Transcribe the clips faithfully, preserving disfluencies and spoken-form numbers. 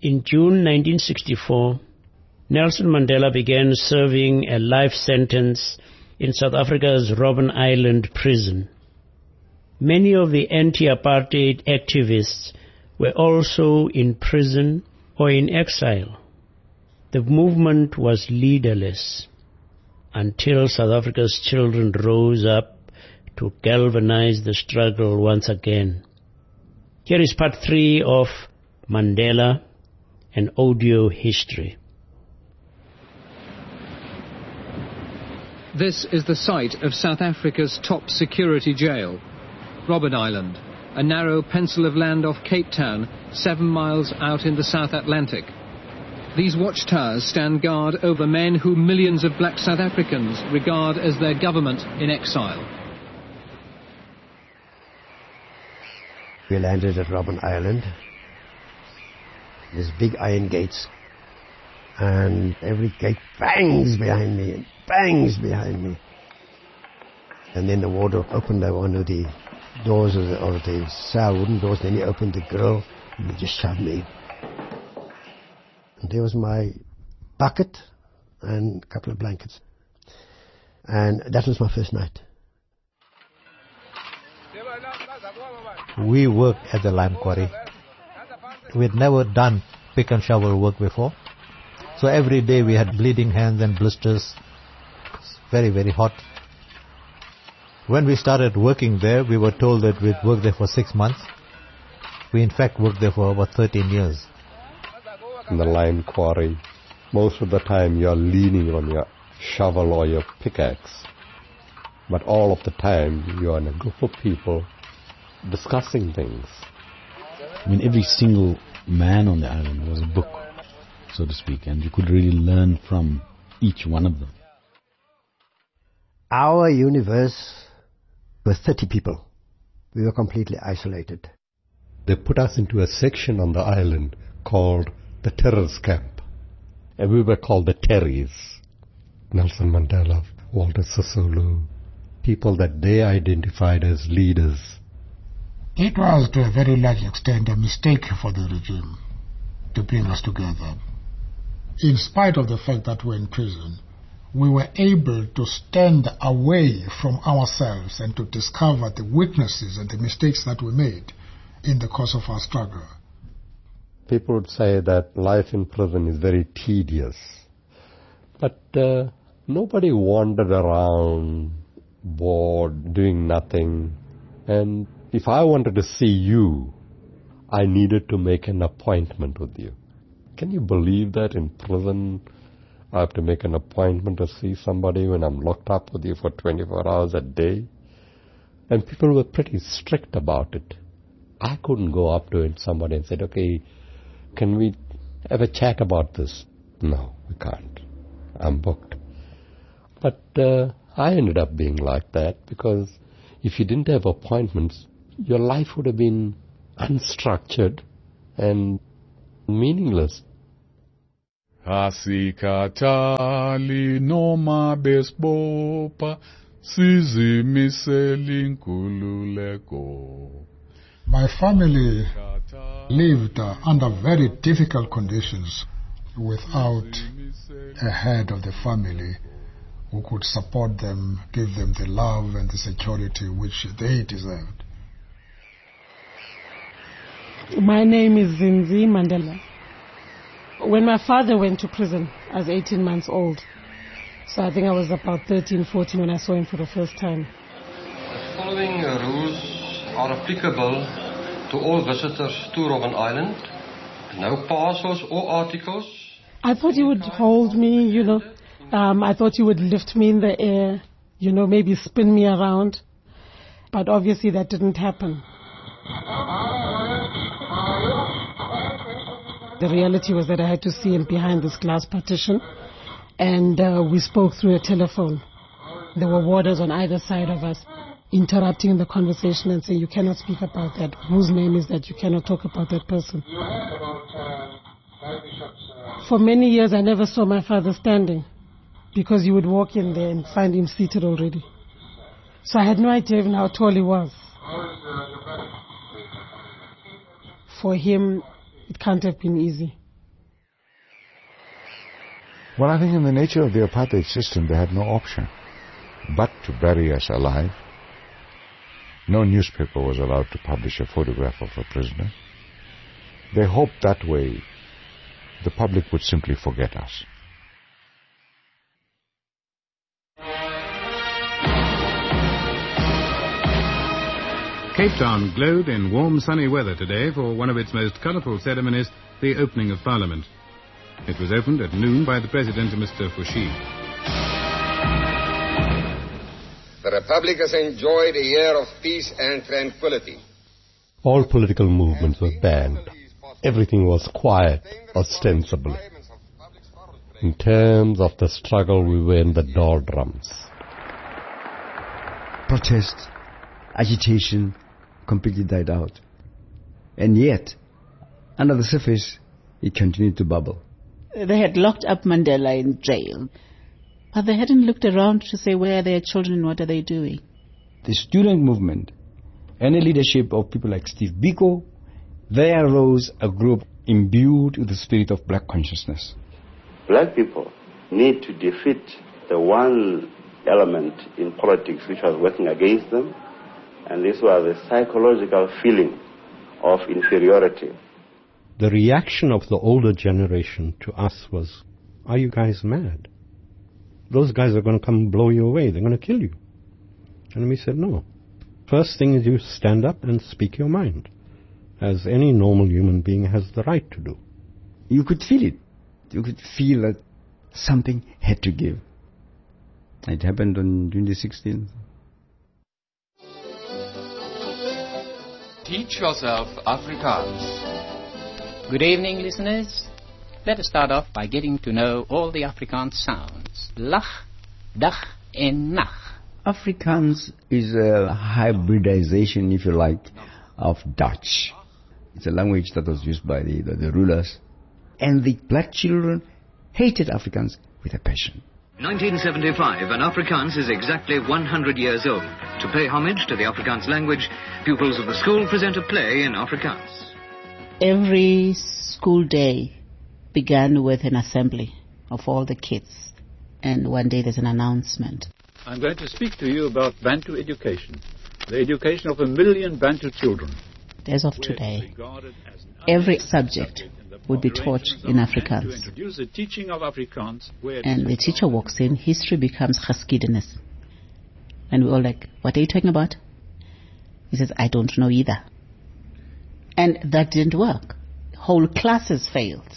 In June nineteen sixty-four, Nelson Mandela began serving a life sentence in South Africa's Robben Island prison. Many of the anti-apartheid activists were also in prison or in exile. The movement was leaderless until South Africa's children rose up to galvanize the struggle once again. Here is part three of Mandela, an audio history. This is the site of South Africa's top security jail, Robben Island, a narrow pencil of land off Cape Town, seven miles out in the South Atlantic. These watchtowers stand guard over men who millions of black South Africans regard as their government in exile. We landed at Robben Island. There's big iron gates, and every gate bangs behind me and bangs behind me. And then the warder opened one of the doors of the, of the cell, wooden doors, then he opened the grill and he just shoved me. And there was my bucket and a couple of blankets. And that was my first night. We worked at the lime quarry. We had never done pick and shovel work before. So every day we had bleeding hands and blisters. Very, very hot. When we started working there, we were told that we'd work there for six months. We in fact worked there for about thirteen years. In the lime quarry, most of the time you're leaning on your shovel or your pickaxe. But all of the time you're in a group of people discussing things. I mean, every single man on the island was a book, so to speak, and you could really learn from each one of them. Our universe was thirty people. We were completely isolated. They put us into a section on the island called the terrorist camp. And we were called the Terries. Nelson Mandela, Walter Sisulu, people that they identified as leaders. It was to a very large extent a mistake for the regime to bring us together. In spite of the fact that we were in prison, we were able to stand away from ourselves and to discover the weaknesses and the mistakes that we made in the course of our struggle. People would say that life in prison is very tedious. But uh, nobody wandered around, bored, doing nothing. And if I wanted to see you, I needed to make an appointment with you. Can you believe that in prison I have to make an appointment to see somebody when I'm locked up with you for twenty-four hours a day? And people were pretty strict about it. I couldn't go up to somebody and say, okay, can we have a chat about this? No, we can't. I'm booked. But uh, I ended up being like that because if you didn't have appointments, your life would have been unstructured and meaningless. Asikhathali noma besibopha sizimisele inkululeko. My family lived uh, under very difficult conditions without a head of the family who could support them, give them the love and the security which they deserved. My name is Zinzi Mandela. When my father went to prison, I was eighteen months old. So I think I was about thirteen, fourteen when I saw him for the first time. The following rules are applicable to all visitors to Robben Island. No parcels or articles. I thought he would hold me, you know. Um, I thought he would lift me in the air, you know, maybe spin me around. But obviously that didn't happen. The reality was that I had to see him behind this glass partition, and uh, we spoke through a telephone. There were warders on either side of us, interrupting the conversation and saying, you cannot speak about that. Whose name is that? You cannot talk about that person. For many years, I never saw my father standing, because you would walk in there and find him seated already. So I had no idea even how tall he was. For him, it can't have been easy. Well, I think in the nature of the apartheid system, they had no option but to bury us alive. No newspaper was allowed to publish a photograph of a prisoner. They hoped that way the public would simply forget us. Cape Town glowed in warm, sunny weather today for one of its most colourful ceremonies, the opening of Parliament. It was opened at noon by the President, Mister Fushi. The Republic has enjoyed a year of peace and tranquility. All political movements were banned. Everything was quiet, ostensibly. In terms of the struggle, we were in the doldrums. Protest, agitation completely died out. And yet, under the surface, it continued to bubble. They had locked up Mandela in jail, but they hadn't looked around to say where are their children, what are they doing. The student movement and the leadership of people like Steve Biko, there arose a group imbued with the spirit of black consciousness. Black people need to defeat the one element in politics which was working against them, and this was the psychological feeling of inferiority. The reaction of the older generation to us was, are you guys mad? Those guys are going to come and blow you away. They're going to kill you. And we said, no. First thing is you stand up and speak your mind, as any normal human being has the right to do. You could feel it. You could feel that something had to give. It happened on June the sixteenth. Teach yourself Afrikaans. Good evening, listeners. Let us start off by getting to know all the Afrikaans sounds. Lag, dag en nag. Afrikaans is a hybridization, if you like, of Dutch. It's a language that was used by the, the, the rulers. And the black children hated Afrikaans with a passion. nineteen seventy-five, and Afrikaans is exactly one hundred years old. To pay homage to the Afrikaans language, pupils of the school present a play in Afrikaans. Every school day began with an assembly of all the kids. And one day there's an announcement. I'm going to speak to you about Bantu education, the education of a million Bantu children. As of today, every subject would be taught in Afrikaans. To introduce the teaching of Afrikaans. And the teacher walks in, history becomes geskiedenis. And we're all like, what are you talking about? He says, I don't know either. And that didn't work. Whole classes failed.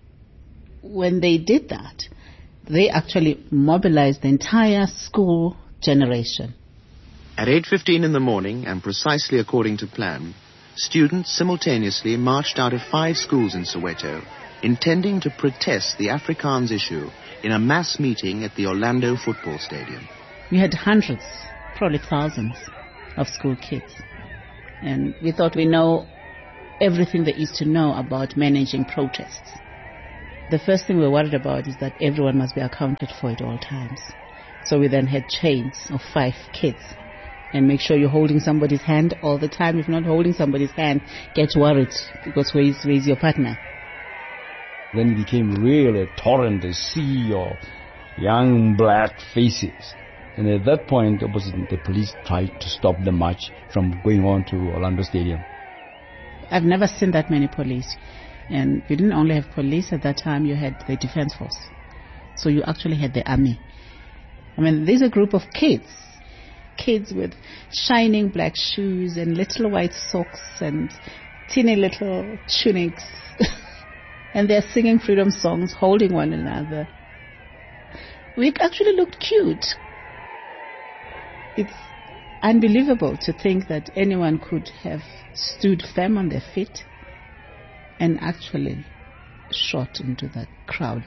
When they did that, they actually mobilized the entire school generation. At eight fifteen in the morning, and precisely according to plan, students simultaneously marched out of five schools in Soweto, intending to protest the Afrikaans issue in a mass meeting at the Orlando football stadium. We had hundreds, probably thousands, of school kids. And we thought we know everything there is to know about managing protests. The first thing we were worried about is that everyone must be accounted for at all times. So we then had chains of five kids. And make sure you're holding somebody's hand all the time. If not holding somebody's hand, get worried, because where is, where is your partner? Then it became really a torrent, a sea of young black faces. And at that point, opposite, the police tried to stop the march from going on to Orlando Stadium. I've never seen that many police. And you didn't only have police at that time, you had the defense force. So you actually had the army. I mean, there's a group of kids. Kids with shining black shoes and little white socks and teeny little tunics. And they're singing freedom songs, holding one another. We actually looked cute. It's unbelievable to think that anyone could have stood firm on their feet and actually shot into that crowd.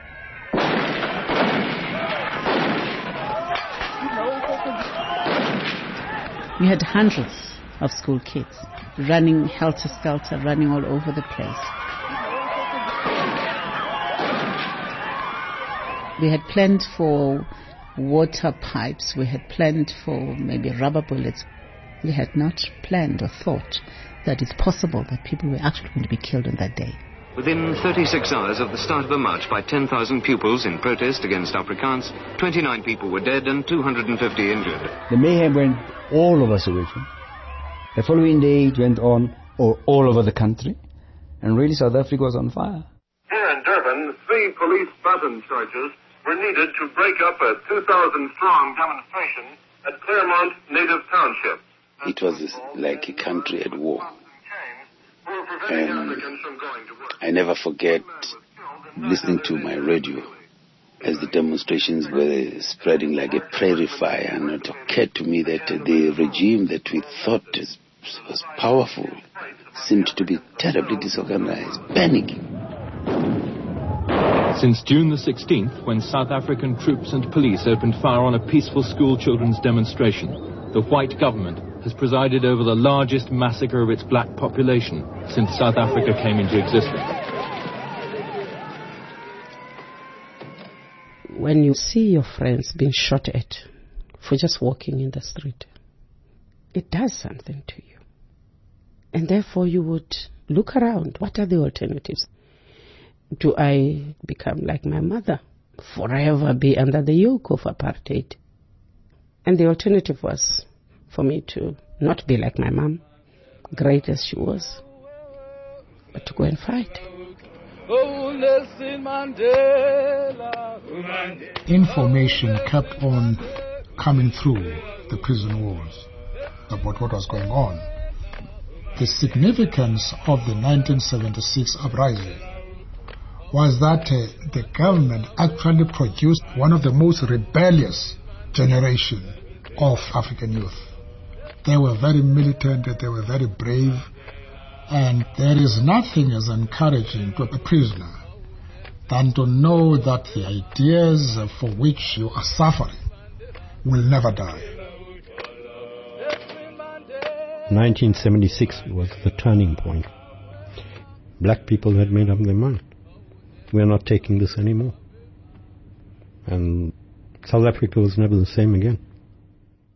We had hundreds of school kids running helter-skelter, running all over the place. We had planned for water pipes. We had planned for maybe rubber bullets. We had not planned or thought that it's possible that people were actually going to be killed on that day. Within thirty-six hours of the start of a march by ten thousand pupils in protest against Afrikaans, twenty-nine people were dead and two hundred fifty injured. The mayhem went all over Soweto. The following day it went on all, all over the country, and really South Africa was on fire. Here in Durban, three police baton charges were needed to break up a two thousand strong demonstration at Claremont Native Township. It was like a country at war. And I never forget listening to my radio as the demonstrations were spreading like a prairie fire, and it occurred to me that the regime that we thought was powerful seemed to be terribly disorganized, panicking. Since June the sixteenth, when South African troops and police opened fire on a peaceful school children's demonstration, the white government has presided over the largest massacre of its black population since South Africa came into existence. When you see your friends being shot at for just walking in the street, it does something to you. And therefore you would look around. What are the alternatives? Do I become like my mother, forever be under the yoke of apartheid? And the alternative was for me to not be like my mom, great as she was, but to go and fight. Information kept on coming through the prison walls about what was going on. The significance of the nineteen seventy-six uprising was that uh, the government actually produced one of the most rebellious generation of African youth. They were very militant, they were very brave, and there is nothing as encouraging to a prisoner than to know that the ideas for which you are suffering will never die. nineteen seventy-six was the turning point. Black people had made up their mind. We are not taking this anymore. And South Africa was never the same again.